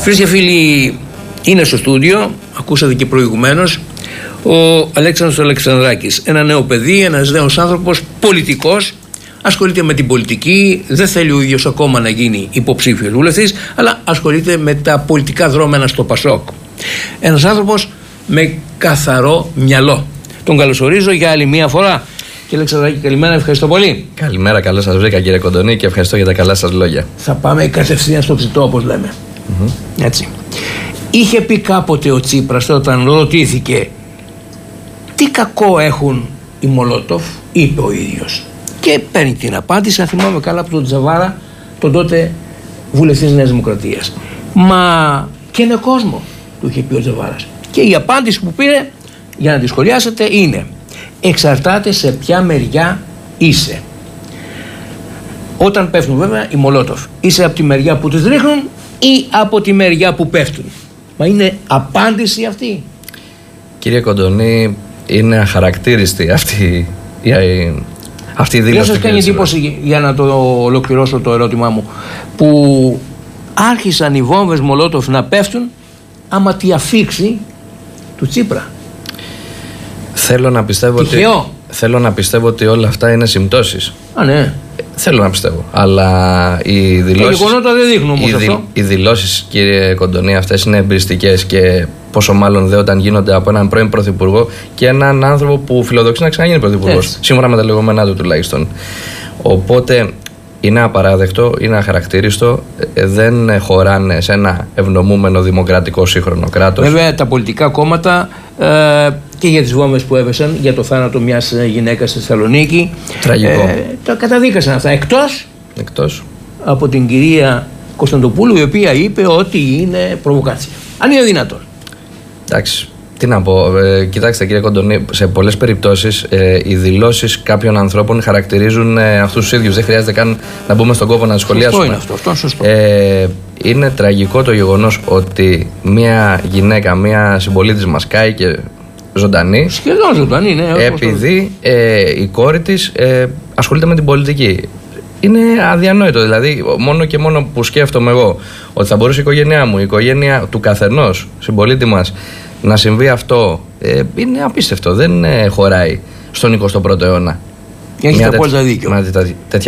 Φίλες και φίλοι, είναι στο στούντιο, ακούσατε και προηγουμένως, ο Αλέξανδρος Αλεξανδράκης. Ένα νέο παιδί, ένας νέος άνθρωπος, πολιτικός, ασχολείται με την πολιτική, δεν θέλει ο ίδιος ακόμα να γίνει υποψήφιος βουλευτής, αλλά ασχολείται με τα πολιτικά δρόμενα στο Πασόκ. Ένας άνθρωπος με καθαρό μυαλό. Τον καλωσορίζω για άλλη μία φορά. Κύριε Αλεξανδράκη, καλημέρα, ευχαριστώ πολύ. Καλημέρα, καλώς σας βρήκα κύριε Κοντονή και ευχαριστώ για τα καλά σας λόγια. Θα πάμε κατευθείαν στο ψητό, όπως λέμε. Έτσι. Είχε πει κάποτε ο Τσίπρας όταν ρωτήθηκε τι κακό έχουν οι Μολότοφ, είπε ο ίδιος. Και παίρνει την απάντηση, αν θυμάμαι καλά, από τον Τζαβάρα, τον τότε βουλευτής Νέας Δημοκρατίας. Μα και είναι κόσμο, του είχε πει ο Τζαβάρας. Και η απάντηση που πήρε, για να τη σχολιάσετε, είναι: εξαρτάται σε ποια μεριά είσαι. Όταν πέφτουν βέβαια οι Μολότοφ, είσαι από τη μεριά που τους ρίχνουν ή από τη μεριά που πέφτουν? Μα είναι απάντηση αυτή. Κύριε Κοντονή, είναι αχαρακτήριστη αυτή η δήλωση. Δεν σας κάνει εντύπωση, για να το ολοκληρώσω το ερώτημά μου, που άρχισαν οι βόμβες Μολότοφ να πέφτουν άμα τη αφήξη του Τσίπρα? Θέλω να πιστεύω ότι όλα αυτά είναι συμπτώσεις. Α, ναι. Θέλω να πιστεύω. Αλλά οι δηλώσεις. Τα γεγονότα δεν δείχνουν όμως αυτό. Οι δηλώσεις, κύριε Κοντονή, αυτές είναι εμπριστικές και πόσο μάλλον δε όταν γίνονται από έναν πρώην πρωθυπουργό και έναν άνθρωπο που φιλοδοξεί να ξαναγίνει πρωθυπουργός. Σύμφωνα με τα λεγόμενά του τουλάχιστον. Οπότε είναι απαράδεκτο, είναι αχαρακτήριστο, δεν χωράνε σε ένα ευνομούμενο δημοκρατικό σύγχρονο κράτος. Βέβαια, τα πολιτικά κόμματα και για τις βόμβες που έβεσαν, για το θάνατο μιας γυναίκας στη Θεσσαλονίκη, τα καταδίκασαν αυτά. Εκτός από την κυρία Κωνσταντοπούλου, η οποία είπε ότι είναι προβοκάτσια. Αν είναι δυνατόν. Εντάξει. Τι να πω, κοιτάξτε κύριε Κοντονή, σε πολλές περιπτώσεις οι δηλώσεις κάποιων ανθρώπων χαρακτηρίζουν αυτούς τους ίδιους. Δεν χρειάζεται καν να μπούμε στον κόπο να τις σχολιάσουμε. Αυτό είναι σωστό. Είναι τραγικό το γεγονός ότι μια γυναίκα, μια συμπολίτης μας κάηκε ζωντανή. Σχεδόν ζωντανή, ναι. Επειδή η κόρη της ασχολείται με την πολιτική. Είναι αδιανόητο, δηλαδή μόνο και μόνο που σκέφτομαι εγώ ότι θα μπορούσε η οικογένειά μου, η οικογένεια του καθενός συμπολίτη μας να συμβεί αυτό, είναι απίστευτο, δεν χωράει στον 21ο αιώνα. Έχετε απόλυτα δίκιο.